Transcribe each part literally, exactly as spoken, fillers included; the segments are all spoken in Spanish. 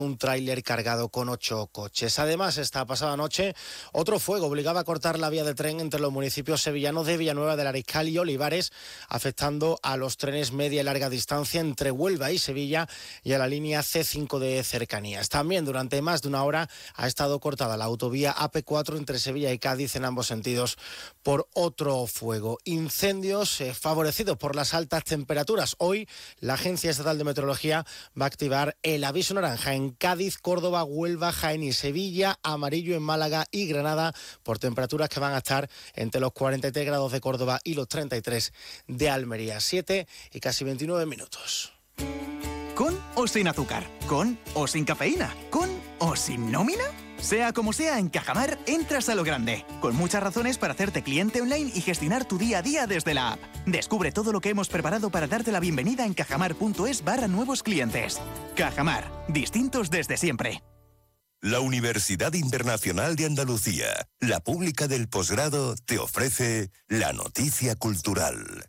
un tráiler cargado con ocho coches. Además, esta pasada noche, otro fuego obligaba a cortar la vía de tren entre los municipios sevillanos de Villanueva del Ariscal y Olivares, afectando a los trenes media y larga distancia entre Huelva y Sevilla y a la línea ce cinco de cercanías. También durante más de una hora ha estado cortada la autovía A P cuatro entre Sevilla y Cádiz en ambos sentidos por otro fuego. Incendios eh, favorecidos por las altas temperaturas. Hoy la Agencia Estatal de Meteorología va a activar el aviso naranja en Cádiz, Córdoba, Huelva, Jaén y Sevilla, amarillo en Málaga y Granada por temperaturas que van a estar entre los cuarenta y tres grados de Córdoba y los treinta y tres de Almería. siete y casi veintinueve minutos. ¿Con o sin azúcar? ¿Con o sin cafeína? ¿Con o sin nómina? Sea como sea, en Cajamar entras a lo grande, con muchas razones para hacerte cliente online y gestionar tu día a día desde la app. Descubre todo lo que hemos preparado para darte la bienvenida en cajamar.es barra nuevos clientes. Cajamar, distintos desde siempre. La Universidad Internacional de Andalucía, la pública del posgrado, te ofrece la noticia cultural.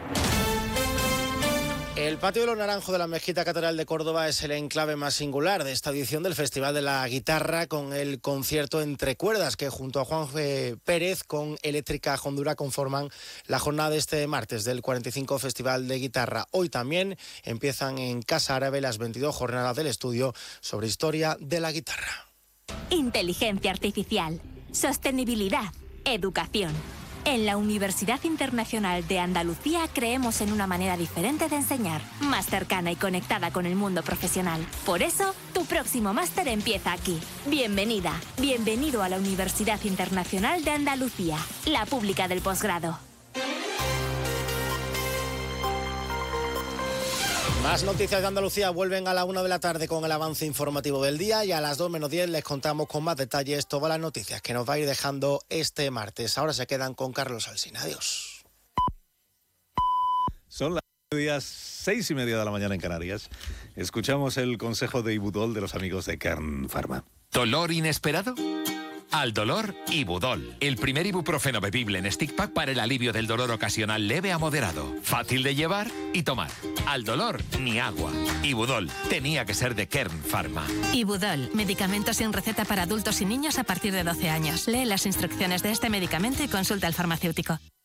El Patio de los Naranjos de la Mezquita Catedral de Córdoba es el enclave más singular de esta edición del Festival de la Guitarra, con el concierto Entre Cuerdas, que junto a Juan Pérez con Eléctrica Hondura conforman la jornada de este martes del cuarenta y cinco Festival de Guitarra. Hoy también empiezan en Casa Árabe las veintidós jornadas del estudio sobre historia de la guitarra. Inteligencia artificial, sostenibilidad, educación. En la Universidad Internacional de Andalucía creemos en una manera diferente de enseñar, más cercana y conectada con el mundo profesional. Por eso, tu próximo máster empieza aquí. Bienvenida, bienvenido a la Universidad Internacional de Andalucía, la pública del posgrado. Más noticias de Andalucía vuelven a la una de la tarde con el avance informativo del día y a las dos menos diez les contamos con más detalles todas las noticias que nos va a ir dejando este martes. Ahora se quedan con Carlos Alsina. Adiós. Son las seis y media de la mañana en Canarias. Escuchamos el consejo de Ibudol de los amigos de Kern Pharma. ¿Dolor inesperado? Al dolor, Ibudol, el primer ibuprofeno bebible en stick pack para el alivio del dolor ocasional leve a moderado. Fácil de llevar y tomar. Al dolor, ni agua. Ibudol, tenía que ser de Kern Pharma. Ibudol, medicamento sin receta para adultos y niños a partir de doce años. Lee las instrucciones de este medicamento y consulta al farmacéutico.